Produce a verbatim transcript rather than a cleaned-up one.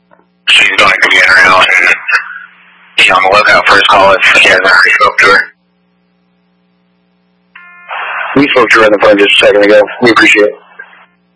She's going to be in around and be on the lookout for his call if he hasn't already spoke to her. We spoke to her on the phone just a second ago. We appreciate it.